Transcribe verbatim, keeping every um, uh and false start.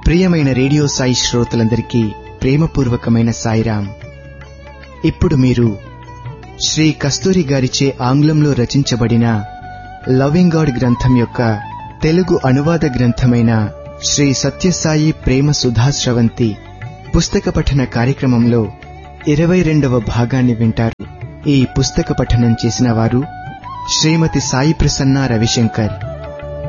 ప్రియమైన రేడియో సాయి శ్రోతలందరికీ ప్రేమపూర్వకమైన సాయిరాం. ఇప్పుడు మీరు శ్రీ కస్తూరి గారిచే ఆంగ్లంలో రచించబడిన లవింగ్ గాడ్ గ్రంథం యొక్క తెలుగు అనువాద గ్రంథమైన శ్రీ సత్యసాయి ప్రేమ సుధాస్రవంతి పుస్తక పఠన కార్యక్రమంలో ఇరవై రెండవ భాగాన్ని వింటారు. ఈ పుస్తక పఠనం చేసిన వారు శ్రీమతి సాయి ప్రసన్న రవిశంకర్.